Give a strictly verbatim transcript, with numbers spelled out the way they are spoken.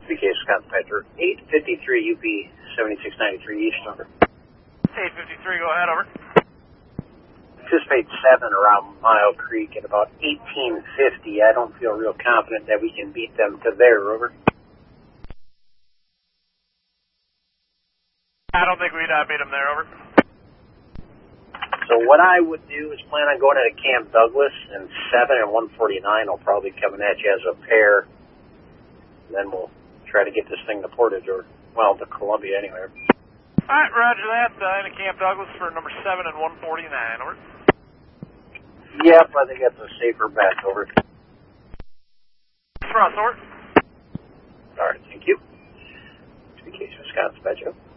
three K Scott Pedro, eight fifty-three U P seventy-six ninety-three East, over. eight fifty-three, go ahead, over. Anticipate seven around Mile Creek at about eighteen fifty. I don't feel real confident that we can beat them to there, over. I don't think we'd uh, beat them there, over. So what I would do is plan on going into Camp Douglas, and seven and one forty-nine will probably coming at you as a pair. And then we'll try to get this thing to Portage, or, well, to Columbia anyway. All right, roger that. Uh, into Camp Douglas for number seven and one forty-nine, over. Yep, I think that's a safer bet, over. Cross, over. All right, thank you. three K Wisconsin, Pedro.